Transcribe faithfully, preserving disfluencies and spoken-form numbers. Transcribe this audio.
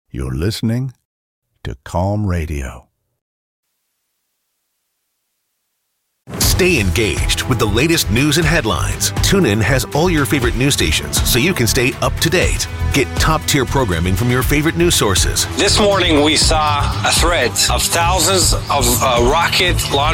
You're listening to Calm Radio. Stay engaged with the latest news and headlines. TuneIn has all your favorite news stations so you can stay up to date. Get top-tier programming from your favorite news sources. This morning we saw a thread of thousands of uh, rocket launch